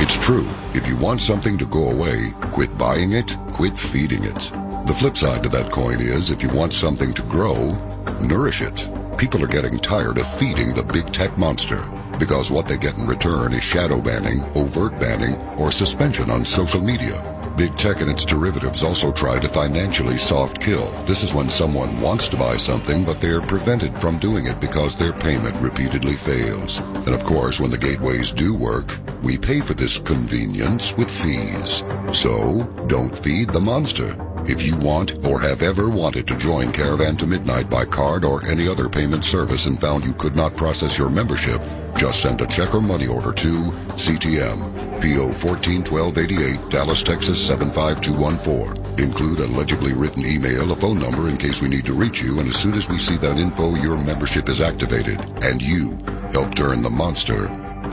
It's true. If you want something to go away, quit buying it, quit feeding it. The flip side to that coin is, if you want something to grow, nourish it. People are getting tired of feeding the big tech monster, because what they get in return is shadow banning, overt banning, or suspension on social media. Big tech and its derivatives also try to financially soft kill. This is when someone wants to buy something, but they are prevented from doing it because their payment repeatedly fails. And of course, when the gateways do work, we pay for this convenience with fees. So, don't feed the monster. If you want or have ever wanted to join Caravan to Midnight by card or any other payment service and found you could not process your membership, just send a check or money order to CTM, P.O. 141288, Dallas, Texas 75214. Include a legibly written email, a phone number in case we need to reach you, and as soon as we see that info, your membership is activated, and you help turn the monster.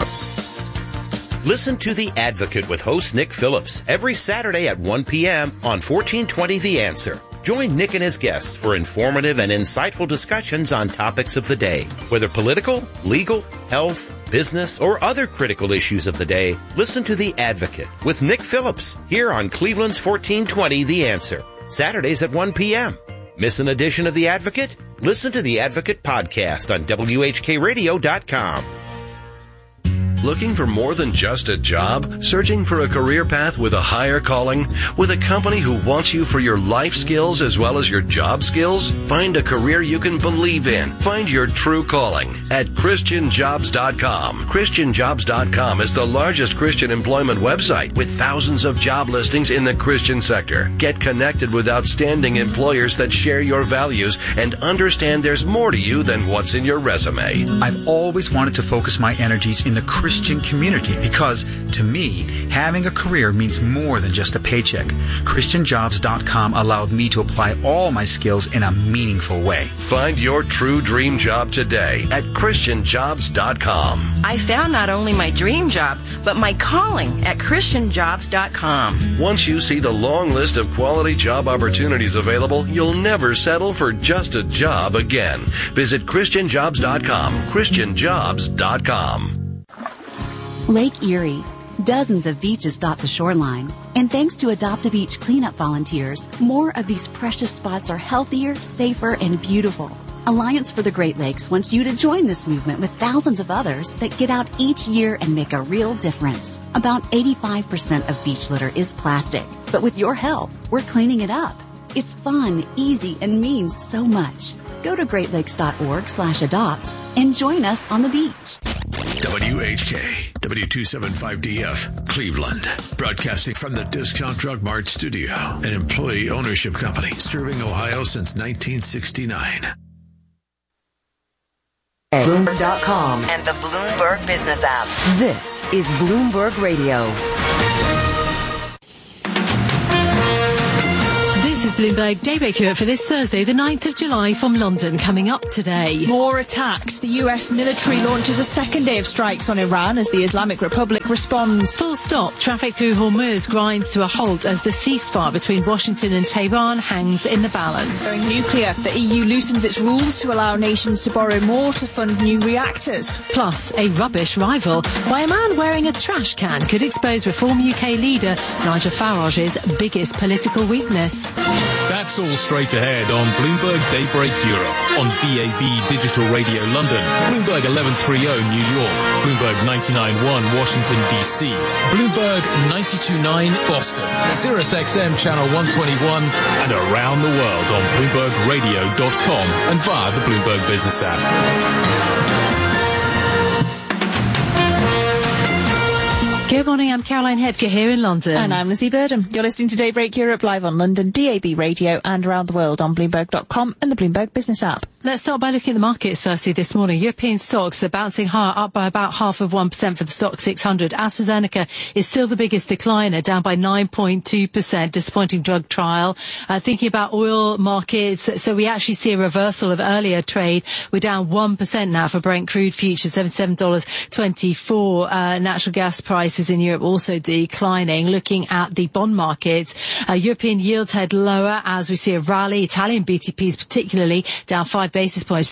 Listen to The Advocate with host Nick Phillips every Saturday at 1 p.m. on 1420 The Answer. Join Nick and his guests for informative and insightful discussions on topics of the day. Whether political, legal, health, business, or other critical issues of the day, listen to The Advocate with Nick Phillips here on Cleveland's 1420 The Answer. Saturdays at 1 p.m. Miss an edition of The Advocate? Listen to The Advocate podcast on WHKRadio.com. Looking for more than just a job? Searching for a career path with a higher calling? With a company who wants you for your life skills as well as your job skills? Find a career you can believe in. Find your true calling at ChristianJobs.com. ChristianJobs.com is the largest Christian employment website with thousands of job listings in the Christian sector. Get connected with outstanding employers that share your values and understand there's more to you than what's in your resume. I've always wanted to focus my energies in the Christian community because, to me, having a career means more than just a paycheck. ChristianJobs.com allowed me to apply all my skills in a meaningful way. Find your true dream job today at ChristianJobs.com. I found not only my dream job, but my calling at ChristianJobs.com. Once you see the long list of quality job opportunities available, you'll never settle for just a job again. Visit ChristianJobs.com. ChristianJobs.com. Lake Erie. Dozens of beaches dot the shoreline. And thanks to Adopt a Beach cleanup volunteers, more of these precious spots are healthier, safer, and beautiful. Alliance for the Great Lakes wants you to join this movement with thousands of others that get out each year and make a real difference. About 85% of beach litter is plastic, but with your help, we're cleaning it up. It's fun, easy, and means so much. Go to greatlakes.org/adopt and join us on the beach. WHK, W275DF, Cleveland. Broadcasting from the Discount Drug Mart studio, an employee ownership company serving Ohio since 1969. Bloomberg.com and the Bloomberg Business app. This is Bloomberg Radio. This is Bloomberg Daybreak Europe for this Thursday, the 9th of July from London. Coming up today. More attacks. The US military launches a second day of strikes on Iran as the Islamic Republic responds. Full stop. Traffic through Hormuz grinds to a halt as the ceasefire between Washington and Tehran hangs in the balance. Going nuclear. The EU loosens its rules to allow nations to borrow more to fund new reactors. Plus, a rubbish rival. Why a man wearing a trash can could expose Reform UK leader Nigel Farage's biggest political weakness. That's all straight ahead on Bloomberg Daybreak Europe, on DAB Digital Radio London, Bloomberg 1130 New York, Bloomberg 99.1 Washington, D.C., Bloomberg 92.9 Boston, Sirius XM Channel 121, and around the world on BloombergRadio.com and via the Bloomberg Business app. Good morning, I'm Caroline Hebke here in London. And I'm Lizzie Burdham. You're listening to Daybreak Europe live on London, DAB Radio, and around the world on Bloomberg.com and the Bloomberg Business app. Let's start by looking at the markets firstly this morning. European stocks are bouncing higher, up by about 0.5% for the Stoxx 600. AstraZeneca is still the biggest decliner, down by 9.2%. Disappointing drug trial. Thinking about oil markets, so we actually see a reversal of earlier trade. We're down 1% now for Brent crude futures, $77.24. Natural gas prices markets in Europe also declining. Looking at the bond markets, European yields head lower as we see a rally. Italian BTPs particularly down 5 basis points,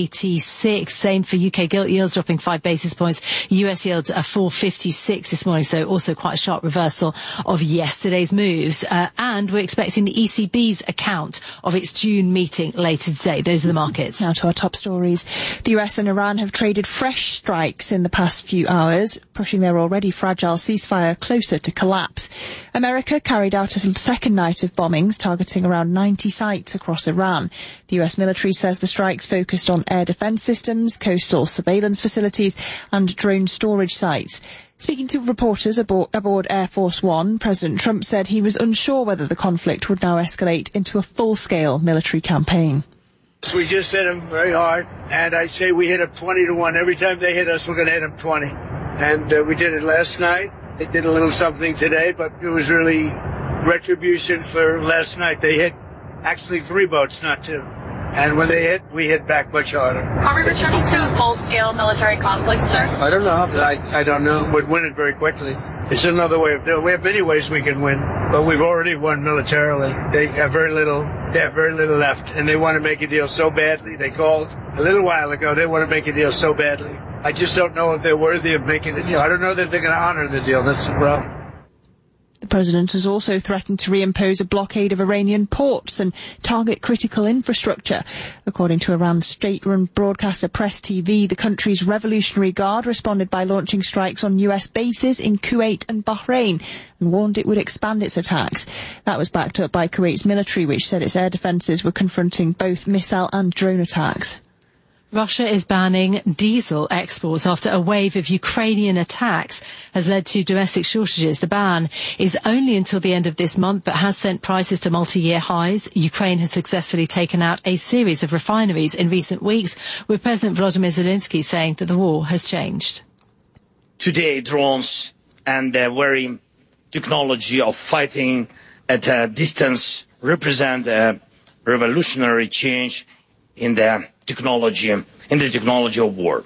386. Same for UK gilt yields dropping 5 basis points. US yields are 456 this morning, so also quite a sharp reversal of yesterday's moves. And we're expecting the ECB's account of its June meeting later today. Those are the markets. Now to our top stories. The US and Iran have traded fresh strikes in the past few hours, pushing their already fragile ceasefire closer to collapse. America carried out a second night of bombings targeting around 90 sites across Iran. The US military says the strikes focused on air defense systems, coastal surveillance facilities and drone storage sites. Speaking to reporters aboard Air Force One, President Trump said he was unsure whether the conflict would now escalate into a full-scale military campaign. We just hit them very hard, and I say we hit them 20-1. Every time they hit us, we're going to hit them 20. And we did it last night. They did a little something today, but it was really retribution for last night. They hit actually 3 boats, not 2. And when they hit, we hit back much harder. Are we returning to a full-scale military conflict, sir? I don't know. I don't know. We'd win it very quickly. It's another way of doing it. We have many ways we can win, but we've already won militarily. They have very little left, and they want to make a deal so badly. They called a little while ago. They want to make a deal so badly. I just don't know if they're worthy of making the deal. I don't know that they're going to honor the deal. That's the problem. The president has also threatened to reimpose a blockade of Iranian ports and target critical infrastructure. According to Iran's state-run broadcaster Press TV, the country's Revolutionary Guard responded by launching strikes on US bases in Kuwait and Bahrain and warned it would expand its attacks. That was backed up by Kuwait's military, which said its air defences were confronting both missile and drone attacks. Russia is banning diesel exports after a wave of Ukrainian attacks has led to domestic shortages. The ban is only until the end of this month, but has sent prices to multi-year highs. Ukraine has successfully taken out a series of refineries in recent weeks, with President Volodymyr Zelensky saying that the war has changed. Today, drones and the very technology of fighting at a distance represent a revolutionary change in the technology of war.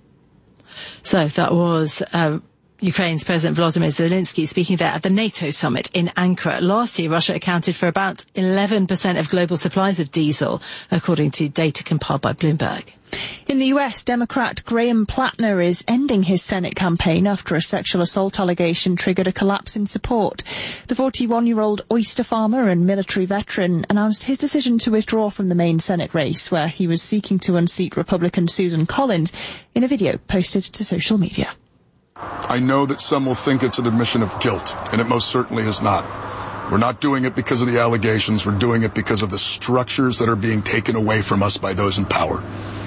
So that was Ukraine's President Volodymyr Zelensky speaking there at the NATO summit in Ankara. Last year, Russia accounted for about 11% of global supplies of diesel, according to data compiled by Bloomberg. In the US, Democrat Graham Plattner is ending his Senate campaign after a sexual assault allegation triggered a collapse in support. The 41-year-old oyster farmer and military veteran announced his decision to withdraw from the main Senate race, where he was seeking to unseat Republican Susan Collins, in a video posted to social media. I know that some will think it's an admission of guilt, and it most certainly is not. We're not doing it because of the allegations. We're doing it because of the structures that are being taken away from us by those in power.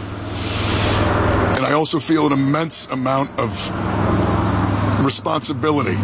And I also feel an immense amount of responsibility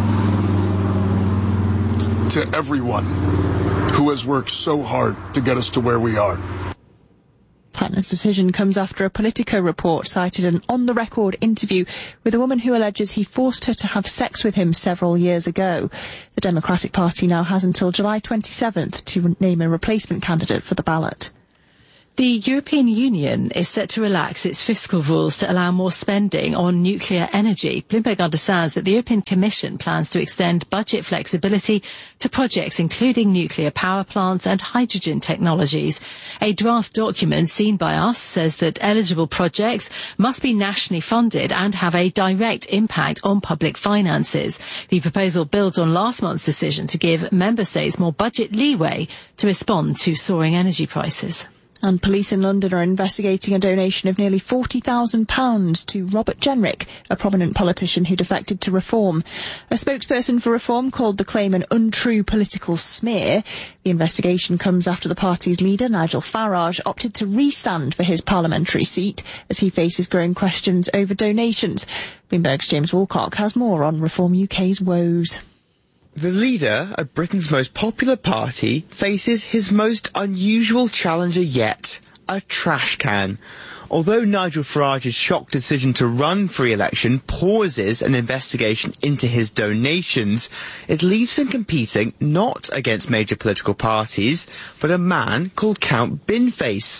to everyone who has worked so hard to get us to where we are. Plattner's decision comes after a Politico report cited an on-the-record interview with a woman who alleges he forced her to have sex with him several years ago. The Democratic Party now has until July 27th to name a replacement candidate for the ballot. The European Union is set to relax its fiscal rules to allow more spending on nuclear energy. Bloomberg understands that the European Commission plans to extend budget flexibility to projects including nuclear power plants and hydrogen technologies. A draft document seen by us says that eligible projects must be nationally funded and have a direct impact on public finances. The proposal builds on last month's decision to give member states more budget leeway to respond to soaring energy prices. And police in London are investigating a donation of nearly £40,000 to Robert Jenrick, a prominent politician who defected to Reform. A spokesperson for Reform called the claim an untrue political smear. The investigation comes after the party's leader, Nigel Farage, opted to re-stand for his parliamentary seat as he faces growing questions over donations. Bloomberg's James Woolcock has more on Reform UK's woes. The leader of Britain's most popular party faces his most unusual challenger yet, a trash can. Although Nigel Farage's shock decision to run for re-election pauses an investigation into his donations, it leaves him competing not against major political parties, but a man called Count Binface.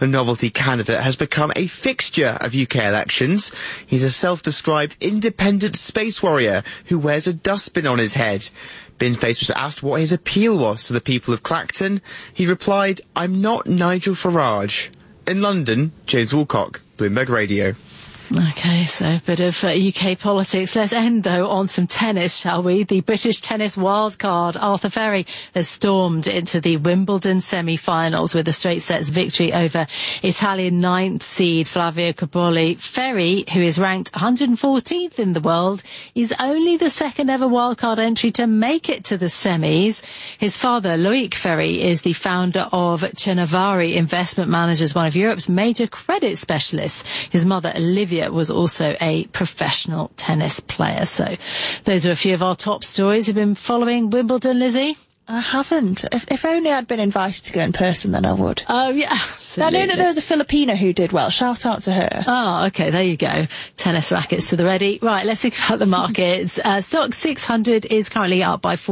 The novelty candidate has become a fixture of UK elections. He's a self-described independent space warrior who wears a dustbin on his head. Binface was asked what his appeal was to the people of Clacton. He replied, "I'm not Nigel Farage." In London, James Woolcock, Bloomberg Radio. Okay, so a bit of UK politics. Let's end, though, on some tennis, shall we? The British tennis wildcard, Arthur Ferry, has stormed into the Wimbledon semi-finals with a straight sets victory over Italian ninth seed Flavio Cobolli. Ferry, who is ranked 114th in the world, is only the second ever wildcard entry to make it to the semis. His father, Loic Ferry, is the founder of Chenavari Investment Managers, one of Europe's major credit specialists. His mother, Olivia, was also a professional tennis player. So those are a few of our top stories. You've been following Wimbledon, Lizzie? I haven't. If only I'd been invited to go in person, then I would. Oh, yeah, absolutely. I know that there was a Filipina who did well. Shout out to her. Oh, okay, there you go. Tennis rackets to the ready. Right, let's think about the markets. Stock 600 is currently up by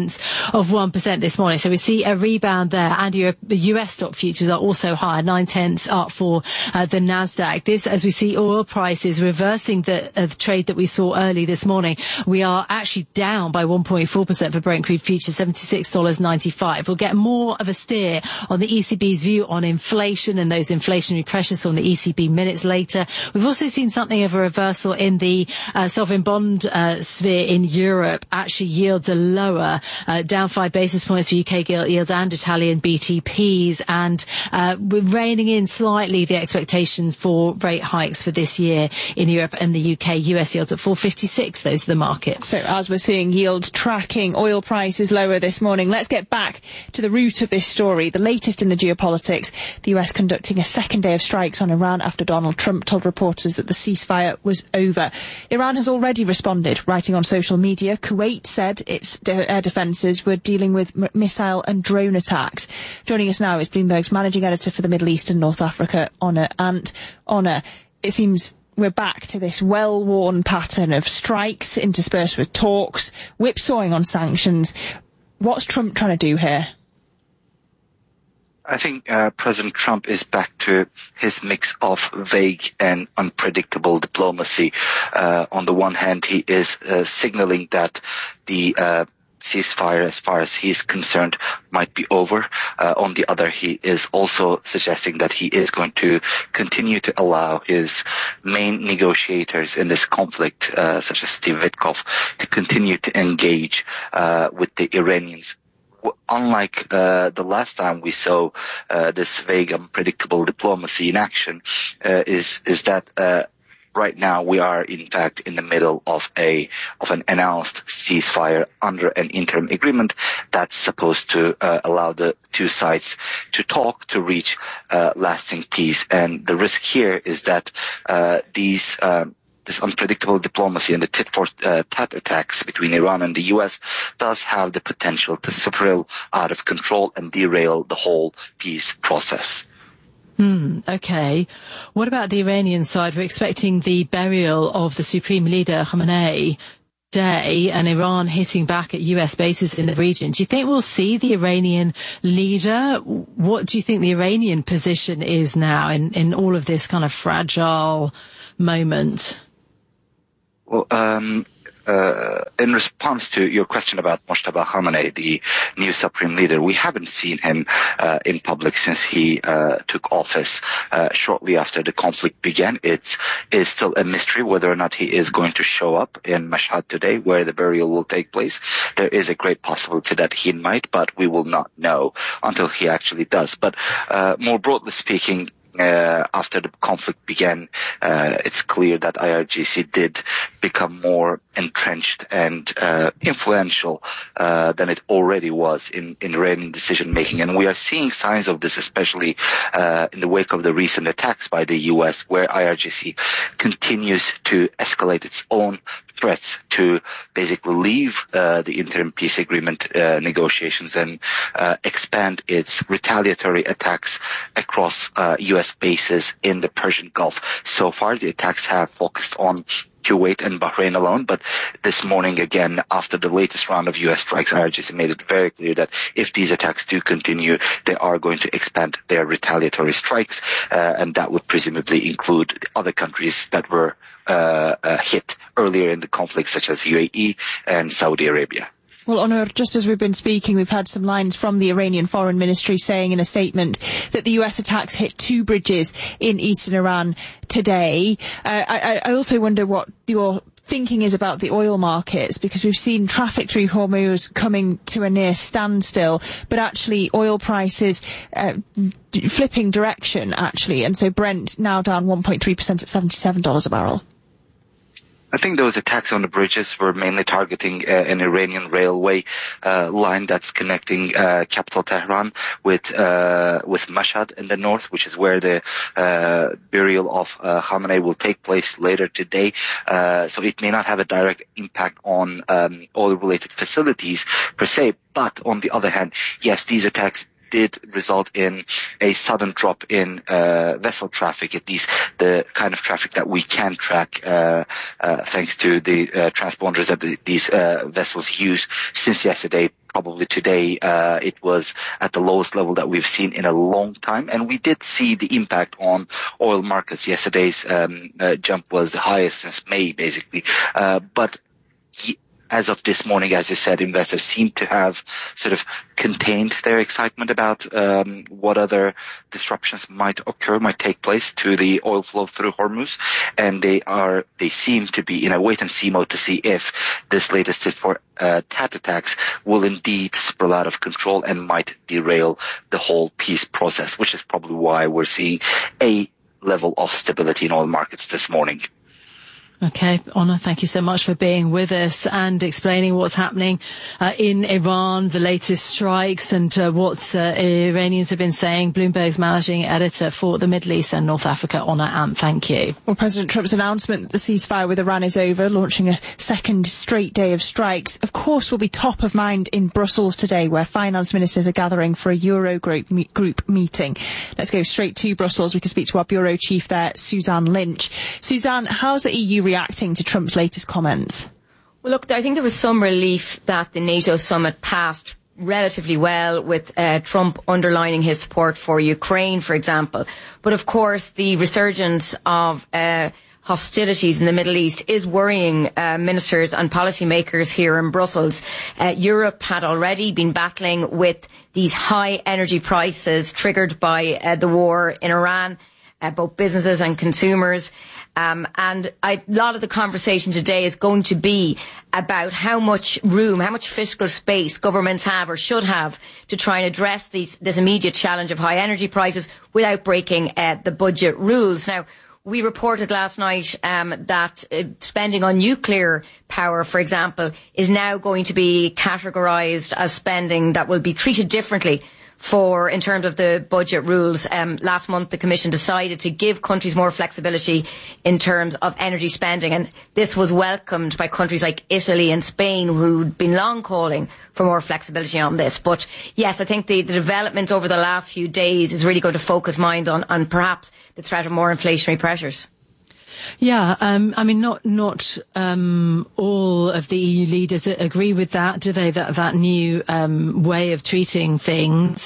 0.4% this morning. So we see a rebound there. And the US stock futures are also higher, 0.9 up for the NASDAQ. This, as we see oil prices reversing the trade that we saw early this morning. We are actually down by 1.4% for Brent crude futures, $76.95. We'll get more of a steer on the ECB's view on inflation and those inflationary pressures on the ECB minutes later. We've also seen something of a reversal in the sovereign bond sphere in Europe. Actually, yields are lower, down 5 basis points for UK gilt yields and Italian BTPs, and we're reining in slightly the expectations for rate hikes for this year in Europe and the UK. US yields at 4.56. Those are the markets. So as we're seeing yields tracking oil prices lower this morning, let's get back to the root of this story. The latest in the geopolitics, the US conducting a second day of strikes on Iran after Donald Trump told reporters that the ceasefire was over. Iran has already responded, writing on social media. Kuwait said its air defences were dealing with missile and drone attacks. Joining us now is Bloomberg's managing editor for the Middle East and North Africa, Honor Ant. Honor, it seems we're back to this well-worn pattern of strikes interspersed with talks, whipsawing on sanctions. What's Trump trying to do here? I think President Trump is back to his mix of vague and unpredictable diplomacy. On the one hand, he is signaling that the ceasefire, as far as he's concerned, might be over. On the other, he is also suggesting that he is going to continue to allow his main negotiators in this conflict, such as Steve Witkoff, to continue to engage with the Iranians. Unlike the last time we saw this vague, unpredictable diplomacy in action, is that right now we are in fact in the middle of an announced ceasefire under an interim agreement that's supposed to allow the two sides to talk to reach lasting peace. And the risk here is that this unpredictable diplomacy and the tit-for-tat attacks between Iran and the US does have the potential to spiral out of control and derail the whole peace process. Okay. What about the Iranian side? We're expecting the burial of the Supreme Leader Khamenei today and Iran hitting back at US bases in the region. Do you think we'll see the Iranian leader? What do you think the Iranian position is now in all of this kind of fragile moment? Well, in response to your question about Mojtaba Khamenei, the new supreme leader, we haven't seen him in public since he took office shortly after the conflict began. It is still a mystery whether or not he is going to show up in Mashhad today, where the burial will take place. There is a great possibility that he might, but we will not know until he actually does. But more broadly speaking, after the conflict began, it's clear that IRGC did become more entrenched and influential than it already was in Iranian decision making. And we are seeing signs of this, especially in the wake of the recent attacks by the US, where IRGC continues to escalate its own threats to basically leave the interim peace agreement negotiations and expand its retaliatory attacks across US bases in the Persian Gulf. So far, the attacks have focused on Kuwait and Bahrain alone. But this morning, again, after the latest round of U.S. strikes, IRGC made it very clear that if these attacks do continue, they are going to expand their retaliatory strikes, and that would presumably include other countries that were hit earlier in the conflict, such as UAE and Saudi Arabia. Well, Onur, just as we've been speaking, we've had some lines from the Iranian Foreign Ministry saying in a statement that the US attacks hit 2 bridges in eastern Iran today. I also wonder what your thinking is about the oil markets, because we've seen traffic through Hormuz coming to a near standstill, but actually oil prices flipping direction, actually, and so Brent now down 1.3% at $77 a barrel. I think those attacks on the bridges were mainly targeting an Iranian railway line that's connecting capital Tehran with Mashhad in the north, which is where the burial of Khamenei will take place later today. So it may not have a direct impact on oil-related facilities per se, but on the other hand, yes, these attacks did result in a sudden drop in vessel traffic, at least the kind of traffic that we can track thanks to the transponders that these vessels use since yesterday. Probably today, it was at the lowest level that we've seen in a long time. And we did see the impact on oil markets. Yesterday's jump was the highest since May, basically. But as of this morning, as you said, investors seem to have sort of contained their excitement about what other disruptions might take place to the oil flow through Hormuz, and they seem to be in a wait-and-see mode to see if this latest TAT attacks will indeed spiral out of control and might derail the whole peace process, which is probably why we're seeing a level of stability in oil markets this morning. Okay, Onur, thank you so much for being with us and explaining what's happening in Iran, the latest strikes, and what Iranians have been saying. Bloomberg's managing editor for the Middle East and North Africa, Onur Ant. Thank you. Well, President Trump's announcement that the ceasefire with Iran is over, launching a second straight day of strikes, of course, will be top of mind in Brussels today, where finance ministers are gathering for a Eurogroup meeting. Let's go straight to Brussels. We can speak to our bureau chief there, Suzanne Lynch. Suzanne, how's the EU reacting to Trump's latest comments? Well, look, I think there was some relief that the NATO summit passed relatively well, with Trump underlining his support for Ukraine, for example. But of course, the resurgence of hostilities in the Middle East is worrying ministers and policymakers here in Brussels. Europe had already been battling with these high energy prices triggered by the war in Iran, both businesses and consumers. And a lot of the conversation today is going to be about how much room, how much fiscal space governments have or should have to try and address this immediate challenge of high energy prices without breaking the budget rules. Now, we reported last night that spending on nuclear power, for example, is now going to be categorised as spending that will be treated differently in terms of the budget rules. Last month, the Commission decided to give countries more flexibility in terms of energy spending, and this was welcomed by countries like Italy and Spain, who'd been long calling for more flexibility on this. But yes, I think the development over the last few days is really going to focus mind on perhaps the threat of more inflationary pressures. Yeah, I mean, not all of the EU leaders agree with that, do they? That new way of treating things.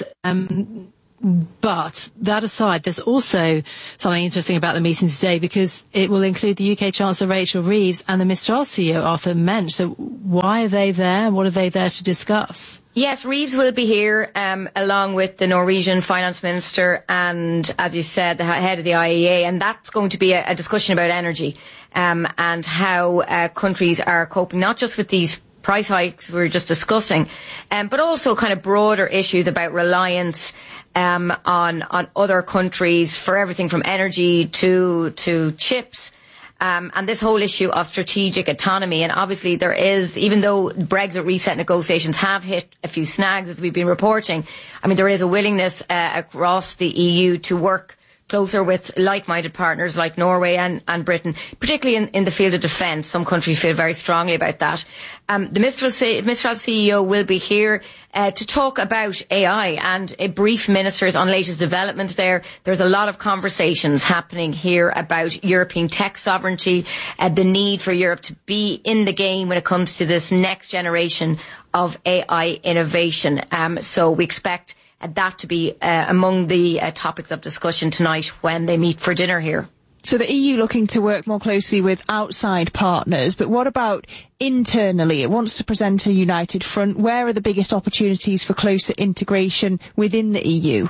But that aside, there's also something interesting about the meeting today, because it will include the UK Chancellor Rachel Reeves and the Mistral CEO Arthur Mensch. So why are they there? What are they there to discuss? Yes, Reeves will be here, along with the Norwegian Finance Minister and, as you said, the head of the IEA, and that's going to be a discussion about energy, and how countries are coping, not just with these price hikes we were just discussing, but also kind of broader issues about reliance on other countries for everything from energy to chips. And this whole issue of strategic autonomy. And obviously there is, even though Brexit reset negotiations have hit a few snags, as we've been reporting, I mean, there is a willingness across the EU to work closer with like-minded partners like Norway and Britain, particularly in the field of defence. Some countries feel very strongly about that. The Mistral CEO will be here to talk about AI and brief ministers on latest developments there. There's a lot of conversations happening here about European tech sovereignty, the need for Europe to be in the game when it comes to this next generation of AI innovation. So we expect that to be among the topics of discussion tonight when they meet for dinner here. So the EU looking to work more closely with outside partners, but what about internally? It wants to present a united front. Where are the biggest opportunities for closer integration within the EU?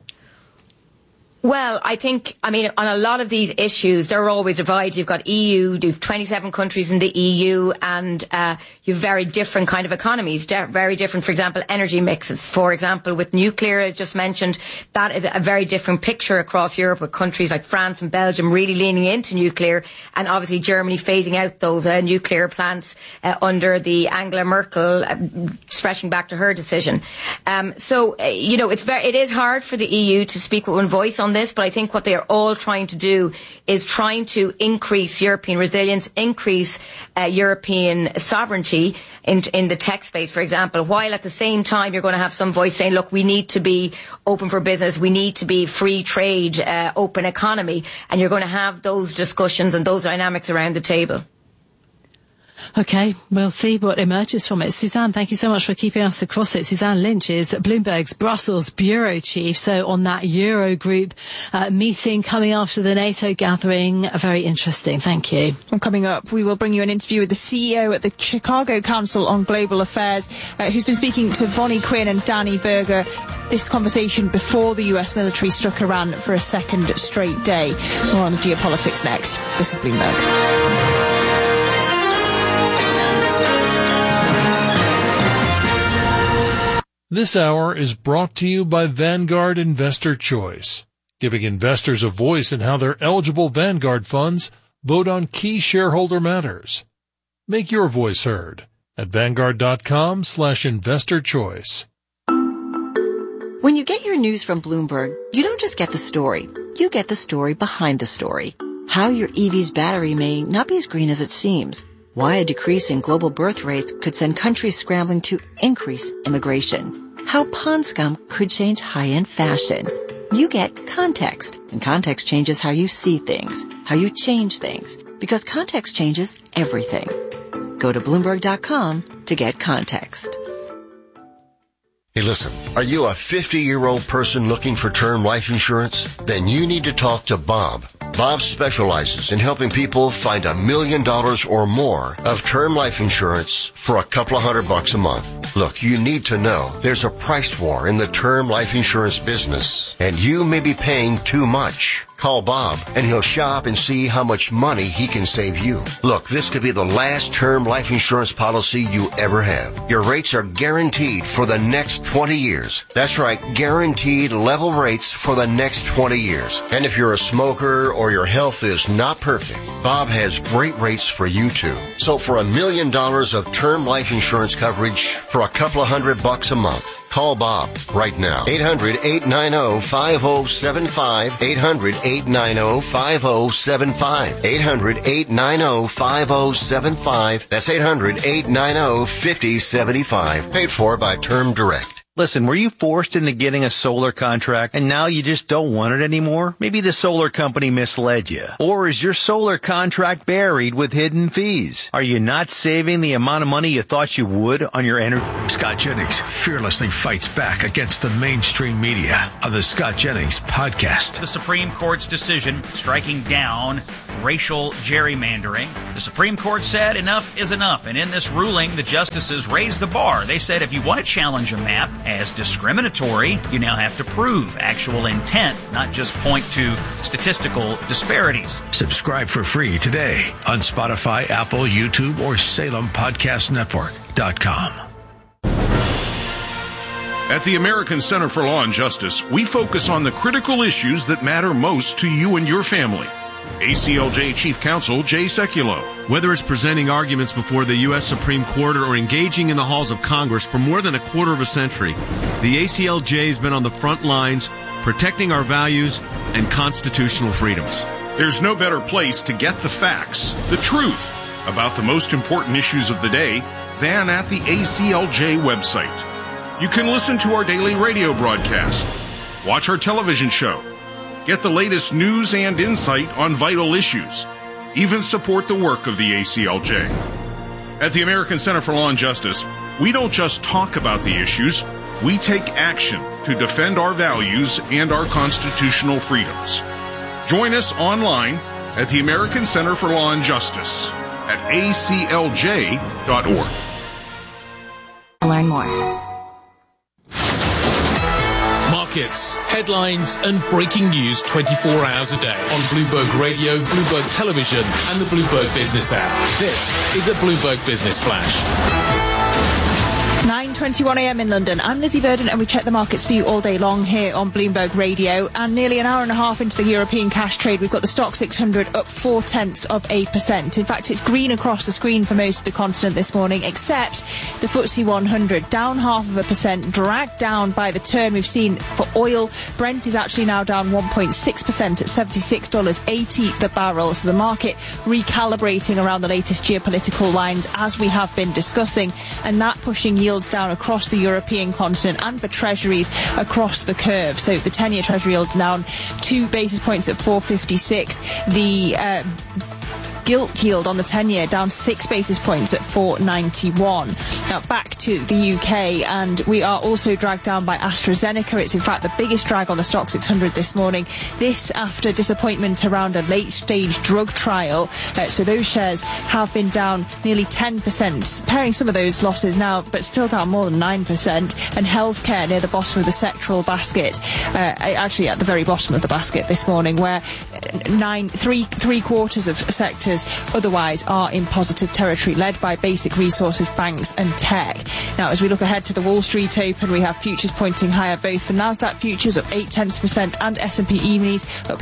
Well, on a lot of these issues, they're always divided. You've got EU, you've 27 countries in the EU, and you've very different kind of economies, very different, for example, energy mixes. For example, with nuclear, I just mentioned, that is a very different picture across Europe, with countries like France and Belgium really leaning into nuclear, and obviously Germany phasing out those nuclear plants under the Angela Merkel, stretching back to her decision. It is hard for the EU to speak with one voice on this, but I think what they are all trying to do is trying to increase European resilience, increase European sovereignty in the tech space, for example, while at the same time you're going to have some voice saying, look, we need to be open for business, we need to be free trade, open economy, and you're going to have those discussions and those dynamics around the table. OK, we'll see what emerges from it. Suzanne, thank you so much for keeping us across it. Suzanne Lynch is Bloomberg's Brussels bureau chief. So on that Eurogroup meeting coming after the NATO gathering, very interesting. Thank you. And coming up, we will bring you an interview with the CEO at the Chicago Council on Global Affairs, who's been speaking to Vonnie Quinn and Danny Berger. This conversation before the US military struck Iran for a second straight day. More on the geopolitics next. This is Bloomberg. This hour is brought to you by Vanguard Investor Choice, giving investors a voice in how their eligible Vanguard funds vote on key shareholder matters. Make your voice heard at Vanguard.com/investor choice. When you get your news from Bloomberg, you don't just get the story. You get the story behind the story. How your EV's battery may not be as green as it seems. Why a decrease in global birth rates could send countries scrambling to increase immigration. How pond scum could change high-end fashion. You get context, and context changes how you see things, how you change things, because context changes everything. Go to Bloomberg.com to get context. Hey, listen, are you a 50-year-old person looking for term life insurance? Then you need to talk to Bob. Bob specializes in helping people find $1 million or more of term life insurance for a couple of $100 a month. Look, you need to know there's a price war in the term life insurance business, and you may be paying too much. Call Bob, and he'll shop and see how much money he can save you. Look, this could be the last term life insurance policy you ever have. Your rates are guaranteed for the next 20 years. That's right, guaranteed level rates for the next 20 years. And if you're a smoker or your health is not perfect, Bob has great rates for you too. So for $1 million of term life insurance coverage for a couple of $100 a month, call Bob right now. 800-890-5075. 800-890-5075. 800-890-5075. That's 800-890-5075. Paid for by Term Direct. Listen, were you forced into getting a solar contract and now you just don't want it anymore? Maybe the solar company misled you. Or is your solar contract buried with hidden fees? Are you not saving the amount of money you thought you would on your energy? Scott Jennings fearlessly fights back against the mainstream media on the Scott Jennings podcast. The Supreme Court's decision striking down racial gerrymandering. The Supreme Court said enough is enough. And in this ruling, the justices raised the bar. They said if you want to challenge a map as discriminatory, you now have to prove actual intent, not just point to statistical disparities. Subscribe for free today on Spotify, Apple, YouTube, or SalemPodcastNetwork.com. At the American Center for Law and Justice, we focus on the critical issues that matter most to you and your family. ACLJ Chief Counsel Jay Sekulow. Whether it's presenting arguments before the U.S. Supreme Court or engaging in the halls of Congress for more than a quarter of a century, the ACLJ has been on the front lines protecting our values and constitutional freedoms. There's no better place to get the facts, the truth, about the most important issues of the day than at the ACLJ website. You can listen to our daily radio broadcast, watch our television show, get the latest news and insight on vital issues, even support the work of the ACLJ. At the American Center for Law and Justice, we don't just talk about the issues, we take action to defend our values and our constitutional freedoms. Join us online at the American Center for Law and Justice at aclj.org. Learn more. Markets, headlines, and breaking news 24 hours a day on Bloomberg Radio, Bloomberg Television, and the Bloomberg Business app. This is a Bloomberg Business Flash. 9:21 a.m. in London. I'm Lizzie Verdon, and we check the markets for you all day long here on Bloomberg Radio. And nearly an hour and a half into the European cash trade, we've got the Stoxx 600 up 0.4%. In fact, it's green across the screen for most of the continent this morning, except the FTSE 100, down 0.5%, dragged down by the turn we've seen for oil. Brent is actually now down 1.6% at $76.80 the barrel. So the market recalibrating around the latest geopolitical lines, as we have been discussing, and that pushing yields down across the European continent and for treasuries across the curve. So the 10-year treasury yield down 2 basis points at 4.56. The gilt yield on the 10-year down 6 basis points at 4.91. Now back to the UK, and we are also dragged down by AstraZeneca. It's in fact the biggest drag on the Stoxx 600 this morning. This after disappointment around a late-stage drug trial. So those shares have been down nearly 10%, pairing some of those losses now, but still down more than 9%. And healthcare near the bottom of the sectoral basket, actually at the very bottom of the basket this morning, where three quarters of sectors otherwise are in positive territory, led by basic resources, banks and tech. Now, as we look ahead to the Wall Street Open, we have futures pointing higher, both for Nasdaq futures up 0.8% and S&P E-minis up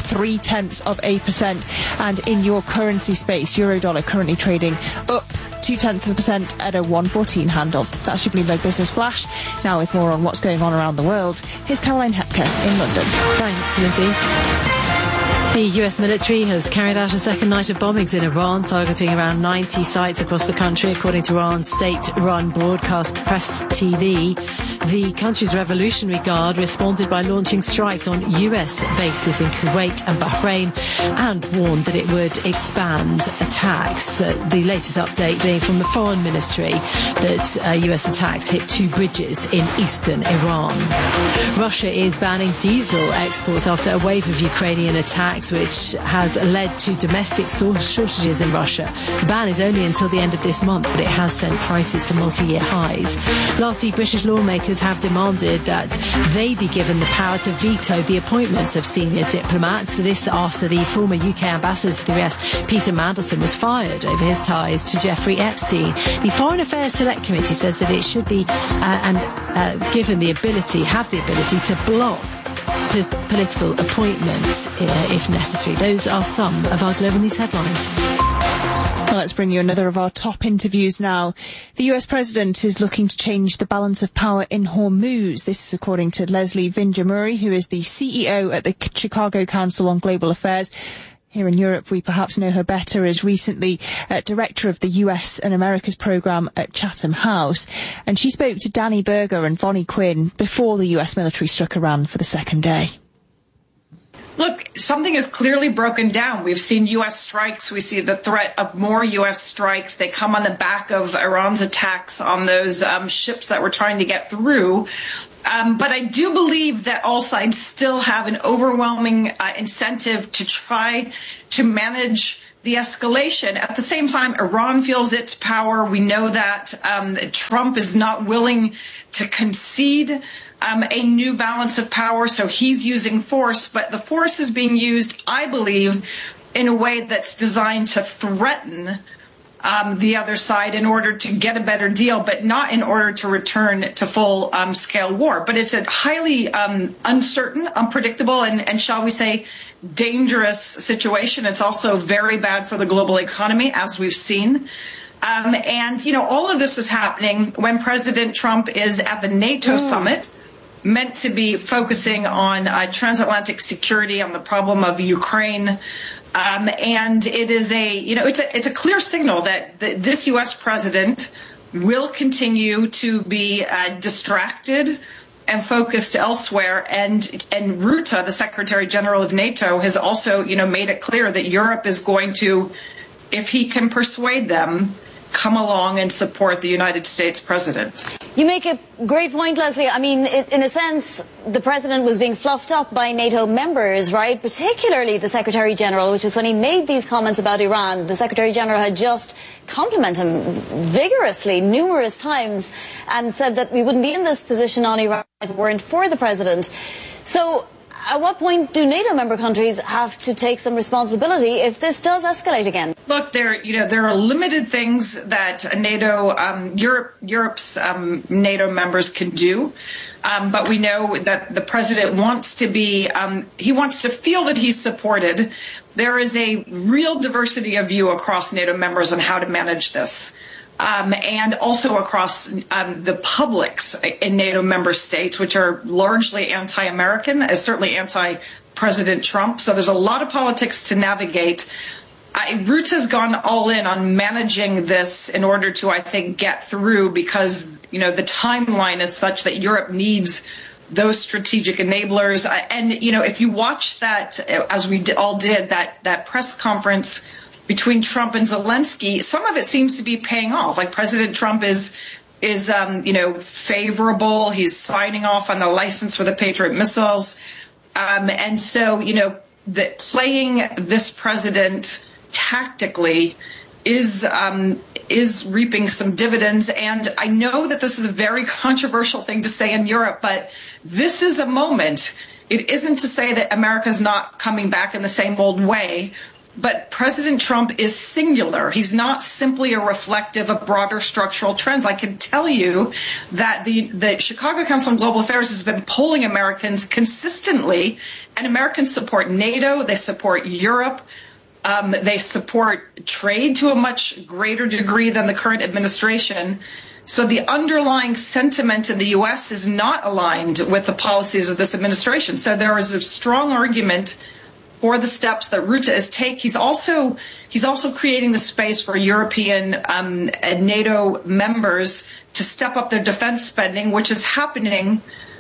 0.3%. And in your currency space, euro-dollar currently trading up 0.2% at a 1.14 handle. That's your Bloomberg Business Flash. Now with more on what's going on around the world, here's Caroline Hepker in London. Thanks, Lizzie. The US military has carried out a second night of bombings in Iran, targeting around 90 sites across the country, according to Iran's state-run broadcast Press TV. The country's Revolutionary Guard responded by launching strikes on US bases in Kuwait and Bahrain and warned that it would expand attacks. The latest update being from the Foreign Ministry that US attacks hit 2 bridges in eastern Iran. Russia is banning diesel exports after a wave of Ukrainian attacks, which has led to domestic shortages in Russia. The ban is only until the end of this month, but it has sent prices to multi-year highs. Lastly, British lawmakers have demanded that they be given the power to veto the appointments of senior diplomats. This after the former UK ambassador to the US, Peter Mandelson, was fired over his ties to Jeffrey Epstein. The Foreign Affairs Select Committee says that it should be given the ability to block political appointments if necessary. Those are some of our global news headlines. Well, let's bring you another of our top interviews now. The US President is looking to change the balance of power in Hormuz. This is according to Leslie Vinger-Murray, who is the CEO at the Chicago Council on Global Affairs. Here in Europe, we perhaps know her better as recently director of the US and Americas programme at Chatham House. And she spoke to Danny Berger and Vonnie Quinn before the US military struck Iran for the second day. Look, something is clearly broken down. We've seen U.S. strikes. We see the threat of more U.S. strikes. They come on the back of Iran's attacks on those ships that were trying to get through. But I do believe that all sides still have an overwhelming incentive to try to manage the escalation. At the same time, Iran feels its power. We know that Trump is not willing to concede a new balance of power, so he's using force. But the force is being used, I believe, in a way that's designed to threaten the other side in order to get a better deal, but not in order to return to full-scale war. But it's a highly uncertain, unpredictable, and shall we say, dangerous situation. It's also very bad for the global economy, as we've seen. And, you know, all of this is happening when President Trump is at the NATO summit meant to be focusing on transatlantic security, on the problem of Ukraine. And it is it's a clear signal that this U.S. president will continue to be distracted and focused elsewhere. And Rutte, the Secretary General of NATO, has also, made it clear that Europe is going to, if he can persuade them, come along and support the United States president. You make a great point, Leslie. I mean, in a sense, the president was being fluffed up by NATO members, right? Particularly the Secretary General, which is when he made these comments about Iran. The Secretary General had just complimented him vigorously numerous times and said that we wouldn't be in this position on Iran if it weren't for the president. So at what point do NATO member countries have to take some responsibility if this does escalate again? Look, there are limited things that Europe's NATO members can do. But we know that the president wants to he wants to feel that he's supported. There is a real diversity of view across NATO members on how to manage this. And also across the publics in NATO member states, which are largely anti-American, certainly anti-President Trump. So there's a lot of politics to navigate. Rutte has gone all in on managing this in order to, I think, get through because, the timeline is such that Europe needs those strategic enablers. And, if you watch that, as we all did, that press conference between Trump and Zelensky, some of it seems to be paying off. Like President Trump is favorable. He's signing off on the license for the Patriot missiles. And so, that playing this president tactically is reaping some dividends. And I know that this is a very controversial thing to say in Europe, but this is a moment. It isn't to say that America's not coming back in the same old way. But President Trump is singular. He's not simply a reflective of broader structural trends. I can tell you that the Chicago Council on Global Affairs has been polling Americans consistently, and Americans support NATO, they support Europe, they support trade to a much greater degree than the current administration. So the underlying sentiment in the U.S. is not aligned with the policies of this administration. So there is a strong argument for the steps that Rutte is taking. He's also creating the space for European and NATO members to step up their defense spending, which is happening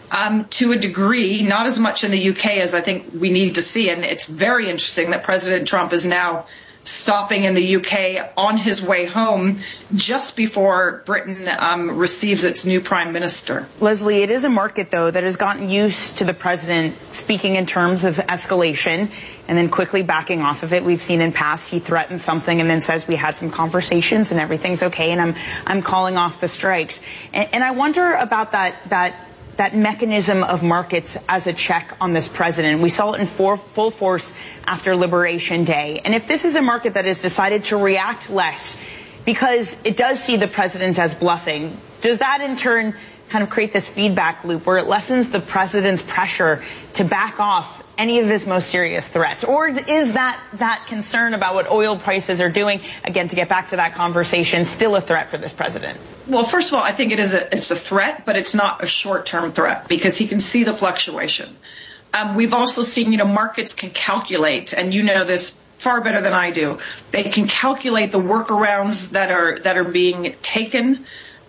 to a degree, not as much in the UK as I think we need to see. And it's very interesting that President Trump is now stopping in the UK on his way home just before Britain receives its new prime minister. Leslie, it is a market, though, that has gotten used to the president speaking in terms of escalation and then quickly backing off of it. We've seen in past he threatens something and then says we had some conversations and everything's okay and I'm calling off the strikes. And I wonder about that mechanism of markets as a check on this president. We saw it in full force after Liberation Day. And if this is a market that has decided to react less because it does see the president as bluffing, does that in turn kind of create this feedback loop where it lessens the president's pressure to back off any of his most serious threats? Or is that concern about what oil prices are doing, again, to get back to that conversation, still a threat for this president? Well, first of all, I think it's a threat, but it's not a short-term threat because he can see the fluctuation. We've also seen, markets can calculate, and you know this far better than I do. They can calculate the workarounds that are being taken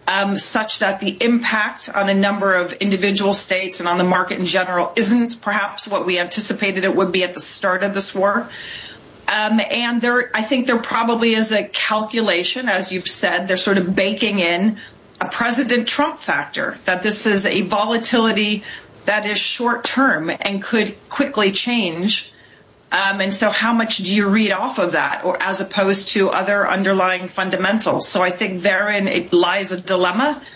such that the impact on a number of individual states and on the market in general isn't perhaps what we anticipated it would be at the start of this war. And I think there probably is a calculation, as you've said, they're sort of baking in a President Trump factor, that this is a volatility that is short term and could quickly change. And so how much do you read off of that, or as opposed to other underlying fundamentals? So I think therein it lies a dilemma.